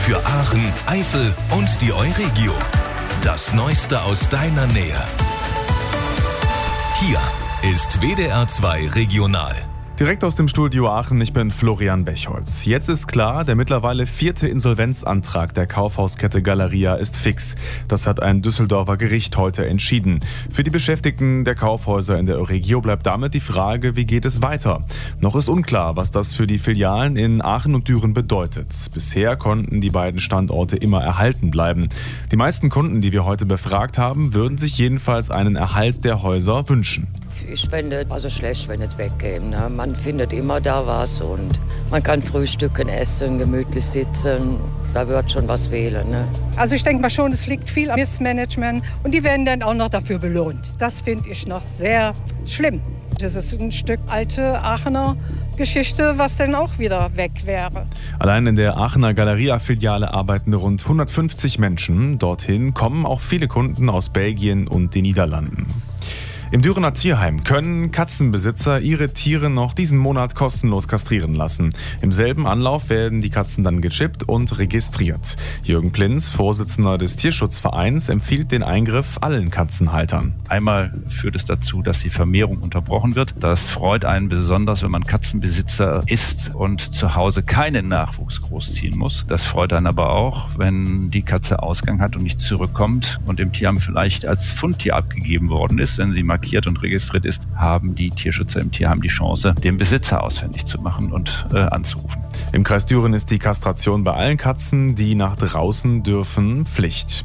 Für Aachen, Eifel und die Euregio. Das Neueste aus deiner Nähe. Hier ist WDR 2 Regional. Direkt aus dem Studio Aachen, ich bin Florian Bechholz. Jetzt ist klar, der mittlerweile 4. Insolvenzantrag der Kaufhauskette Galeria ist fix. Das hat ein Düsseldorfer Gericht heute entschieden. Für die Beschäftigten der Kaufhäuser in der Euregio bleibt damit die Frage, wie geht es weiter? Noch ist unklar, was das für die Filialen in Aachen und Düren bedeutet. Bisher konnten die beiden Standorte immer erhalten bleiben. Die meisten Kunden, die wir heute befragt haben, würden sich jedenfalls einen Erhalt der Häuser wünschen. Ich fände also schlecht, wenn es wegkäme. Ne? Man findet immer da was und man kann frühstücken, essen, gemütlich sitzen. Da wird schon was fehlen. Ne? Also ich denke mal schon, es liegt viel am Missmanagement und die werden dann auch noch dafür belohnt. Das finde ich noch sehr schlimm. Das ist ein Stück alte Aachener Geschichte, was dann auch wieder weg wäre. Allein in der Aachener Galeria-Filiale arbeiten rund 150 Menschen. Dorthin kommen auch viele Kunden aus Belgien und den Niederlanden. Im Dürener Tierheim können Katzenbesitzer ihre Tiere noch diesen Monat kostenlos kastrieren lassen. Im selben Anlauf werden die Katzen dann gechippt und registriert. Jürgen Plinz, Vorsitzender des Tierschutzvereins, empfiehlt den Eingriff allen Katzenhaltern. Einmal führt es dazu, dass die Vermehrung unterbrochen wird. Das freut einen besonders, wenn man Katzenbesitzer ist und zu Hause keinen Nachwuchs großziehen muss. Das freut einen aber auch, wenn die Katze Ausgang hat und nicht zurückkommt und im Tierheim vielleicht als Fundtier abgegeben worden ist. Wenn sie markiert und registriert ist, haben die Tierschützer im Tierheim die Chance, den Besitzer ausfindig zu machen und anzurufen. Im Kreis Düren ist die Kastration bei allen Katzen, die nach draußen dürfen, Pflicht.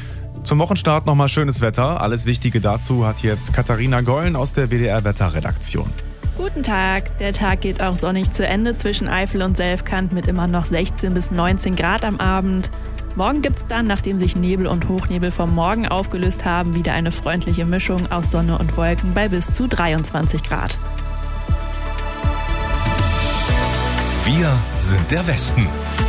Zum Wochenstart nochmal schönes Wetter. Alles Wichtige dazu hat jetzt Katharina Gollen aus der WDR-Wetterredaktion. Guten Tag. Der Tag geht auch sonnig zu Ende zwischen Eifel und Selfkant mit immer noch 16 bis 19 Grad am Abend. Morgen gibt's dann, nachdem sich Nebel und Hochnebel vom Morgen aufgelöst haben, wieder eine freundliche Mischung aus Sonne und Wolken bei bis zu 23 Grad. Wir sind der Westen.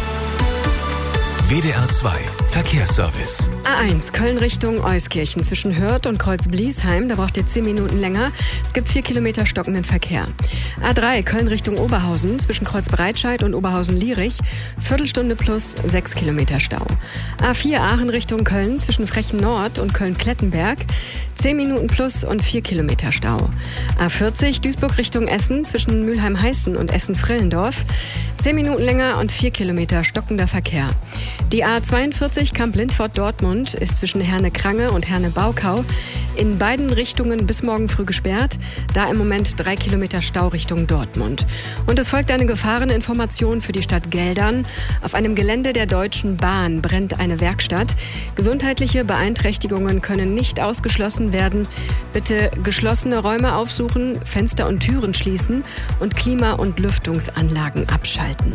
WDR 2 Verkehrsservice. A1 Köln Richtung Euskirchen zwischen Hürth und Kreuz-Bliesheim. Da braucht ihr 10 Minuten länger. Es gibt 4 Kilometer stockenden Verkehr. A3 Köln Richtung Oberhausen zwischen Kreuzbreitscheid und Oberhausen-Lierich. Viertelstunde plus 6 Kilometer Stau. A4 Aachen Richtung Köln zwischen Frechen Nord und Köln-Klettenberg. 10 Minuten plus und 4 Kilometer Stau. A40 Duisburg Richtung Essen zwischen Mülheim-Heißen und Essen-Frillendorf. 10 Minuten länger und 4 Kilometer stockender Verkehr. Die A42 Kamp-Lindfort-Dortmund ist zwischen Herne-Krange und Herne-Baukau in beiden Richtungen bis morgen früh gesperrt. Da im Moment 3 Kilometer Stau Richtung Dortmund. Und es folgt eine Gefahreninformation für die Stadt Geldern. Auf einem Gelände der Deutschen Bahn brennt eine Werkstatt. Gesundheitliche Beeinträchtigungen können nicht ausgeschlossen werden. Bitte geschlossene Räume aufsuchen, Fenster und Türen schließen und Klima- und Lüftungsanlagen abschalten.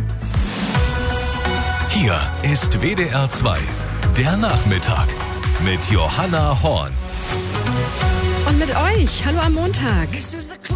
Hier ist WDR 2, der Nachmittag mit Johanna Horn. Und mit euch, hallo am Montag.